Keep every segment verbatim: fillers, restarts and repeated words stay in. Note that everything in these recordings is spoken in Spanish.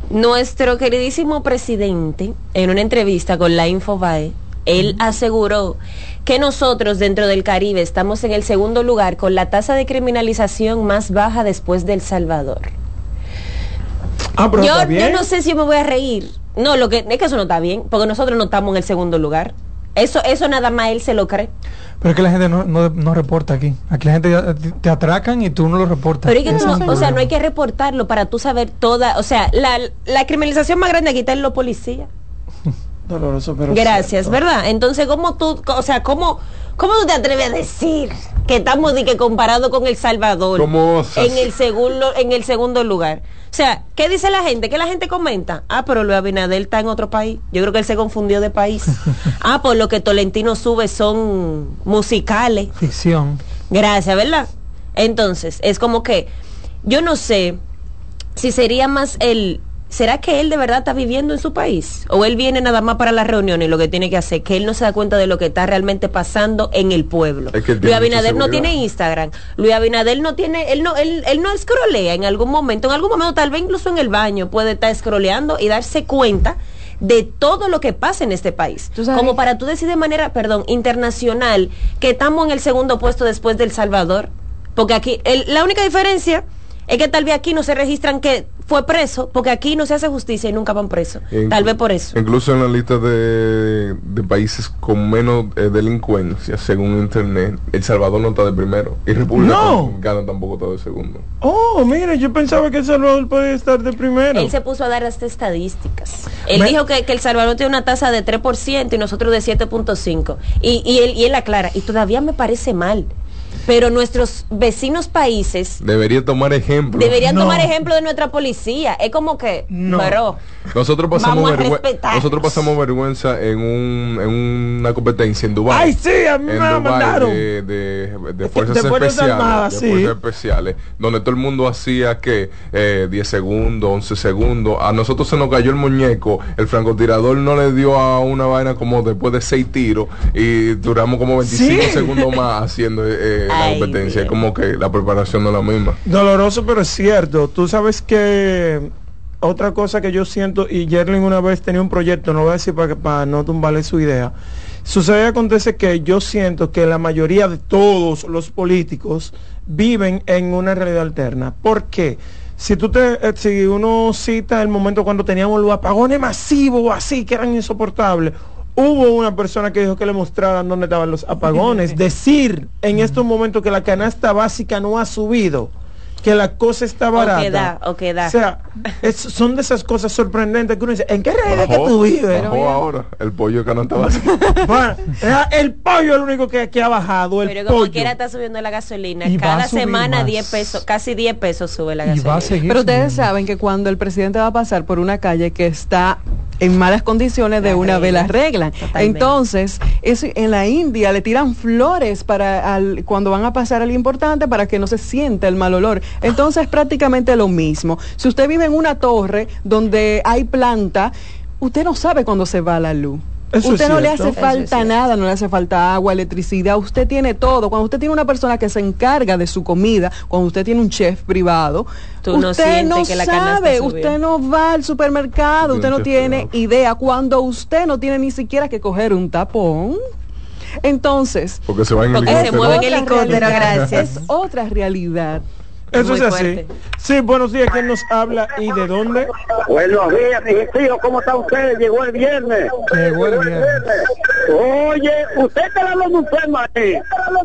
Nuestro queridísimo presidente, en una entrevista con la Infobae, él aseguró que nosotros dentro del Caribe estamos en el segundo lugar con la tasa de criminalización más baja después de El Salvador. Ah, pero yo, está bien. yo no sé si yo me voy a reír. No, lo que es que eso no está bien, porque nosotros no estamos en el segundo lugar. Eso, eso nada más él se lo cree. Pero es que la gente no, no, no reporta aquí. Aquí la gente te, te atracan y tú no lo reportas. Pero es que Ese no, es el o sea, problema. no hay que reportarlo para tú saber toda, o sea, la, la criminalización más grande aquí está en los policías. Doloroso, pero Gracias, cierto. ¿verdad? Entonces, ¿cómo tú, o sea, cómo, cómo tú te atreves a decir que estamos de que comparado con El Salvador ¿Cómo osas? en el segundo, en el segundo lugar? O sea, ¿qué dice la gente? ¿Qué la gente comenta? Ah, pero Luis Abinader está en otro país. Yo creo que él se confundió de país. Ah, por lo que Tolentino sube son musicales. Ficción. Gracias, ¿verdad? Entonces, es como que yo no sé si sería más el... ¿Será que él de verdad está viviendo en su país? ¿O él viene nada más para las reuniones y lo que tiene que hacer? Que él no se da cuenta de lo que está realmente pasando en el pueblo. Es que él Luis tiene Abinader mucha no tiene seguridad. Instagram. Luis Abinader no tiene... Él no, él, él no escrolea en algún momento. En algún momento, tal vez incluso en el baño, puede estar scrolleando y darse cuenta de todo lo que pasa en este país. Como para tú decir de manera, perdón, internacional, que estamos en el segundo puesto después de El Salvador. Porque aquí, el, la única diferencia es que tal vez aquí no se registran que fue preso, porque aquí no se hace justicia y nunca van presos. Inclu- Tal vez por eso. Incluso en la lista de, de países con menos eh, delincuencia, según internet, El Salvador no está de primero. Y República No. Dominicana tampoco está de segundo. Oh, mire, yo pensaba que El Salvador podía estar de primero. Él se puso a dar hasta estadísticas. Él Me- dijo que, que El Salvador tiene una tasa de tres por ciento y nosotros de siete punto cinco. Y, y, él, y él aclara, y todavía me parece mal. Pero nuestros vecinos países Debería tomar ejemplo. deberían No. tomar ejemplo de nuestra policía. Es como que, No. pero Nosotros pasamos, Vamos a vergüe- respetarnos. nosotros pasamos vergüenza en, un, en una competencia en Dubái. Ay, sí, a mí en me la Dubái mandaron. de, de, de De fuerzas Fuerzas especiales, Armadas, de sí. fuerzas especiales, donde todo el mundo hacía que eh, diez segundos, once segundos. A nosotros se nos cayó el muñeco, el francotirador no le dio a una vaina como después de seis tiros y duramos como veinticinco Sí. segundos más haciendo eh, la Ay, competencia. Dios. Como que la preparación no es la misma. Doloroso, pero es cierto. Tú sabes que otra cosa que yo siento, y Yerlin una vez tenía un proyecto, no voy a decir para, que- para no tumbarle su idea. Sucede y acontece que yo siento que la mayoría de todos los políticos viven en una realidad alterna. ¿Por qué? Si tú te, eh, si uno cita el momento cuando teníamos los apagones masivos así, que eran insoportables, hubo una persona que dijo que le mostraran dónde estaban los apagones. Decir en estos momentos que la canasta básica no ha subido, que la cosa está barata. o que da, o que da. O sea, es- son de esas cosas sorprendentes que uno dice, ¿en qué realidad que Bajó, tú vives? bajó ahora el pollo que no estaba así. Bueno, es el pollo es el único que, que ha bajado, el Pero como pollo. quiera está subiendo la gasolina. Y va Cada a subir semana más. diez pesos, casi diez pesos sube la Y va a gasolina. seguir Pero ustedes subiendo. saben que cuando el presidente va a pasar por una calle que está en malas condiciones, de La una vez la arreglan. arreglan. Totalmente. Entonces, eso, en la India le tiran flores para al- cuando van a pasar algo importante para que no se sienta el mal olor. Entonces, es prácticamente lo mismo. Si usted vive en una torre donde hay planta, usted no sabe cuándo se va la luz. Eso usted es no le cierto. hace Eso es falta cierto. nada, no le hace falta agua, electricidad, usted tiene todo. Cuando usted tiene una persona que se encarga de su comida, cuando usted tiene un chef privado, Tú no usted sientes no que la canasta sabe, subió. usted no va al supermercado, Tiene usted un no chef tiene privado. idea, cuando usted no tiene ni siquiera que coger un tapón. Entonces, Porque se va en Porque el se helicóptero. mueve en otra helicóptero, realidad, gracias. es otra realidad. Eso Muy es así. fuerte. Sí, buenos días, ¿quién nos habla y de dónde? Buenos días, mis tíos, ¿cómo está usted? Llegó el viernes. Llegó el viernes. Oye, usted está hablando enfermo ahí.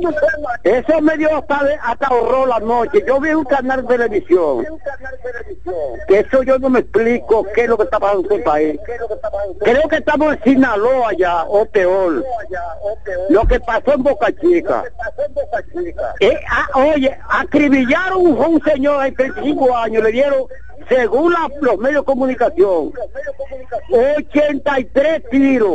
Eso me dio hasta, de- hasta horror la noche. Yo vi un canal de televisión. Que eso yo no me explico qué es lo que está pasando en este país. Creo que estamos en Sinaloa ya, o peor. Lo que pasó en Boca Chica. Eh, ah, oye, acribillaron a un señor de treinta y cinco años, le dieron, según la- los medios de comunicación, ochenta y tres tiros.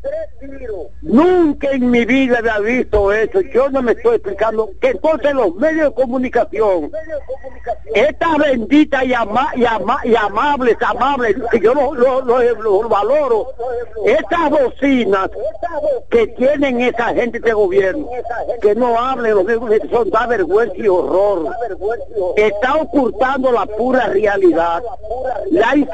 Nunca en mi vida había visto eso. Yo no me estoy explicando que entonces los medios de comunicación, estas benditas y, ama, y, ama, y amables, amables, que yo los lo, lo, lo valoro, estas bocinas que tienen esa gente de gobierno, que no hablen, los medios de comunicación, da vergüenza y horror. Está ocultando la pura realidad. La